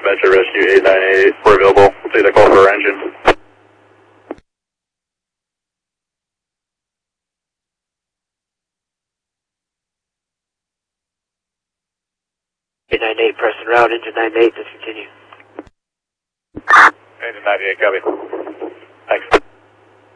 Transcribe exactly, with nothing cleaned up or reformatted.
Dispatcher Rescue eight nine eight, we're available. We'll take that call for our engine. eight nine eight, press and route, engine nine eight, discontinue. Engine nine eight, copy. Thanks.